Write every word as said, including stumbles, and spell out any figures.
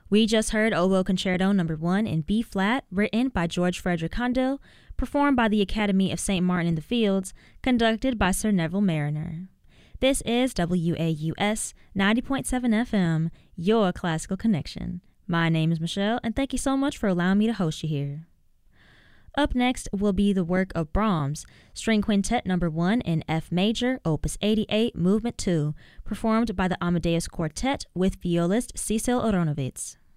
We just heard Oboe Concerto Number one in B flat, written by George Frederick Handel, performed by the Academy of Saint Martin in the Fields, conducted by Sir Neville Marriner. This is W A U S ninety point seven F M, your classical connection. My name is Michelle, and thank you so much for allowing me to host you here. Up next will be the work of Brahms, String Quintet Number one in F Major, Opus eighty-eight, Movement two, performed by the Amadeus Quartet with violist Cecil Aronowitz.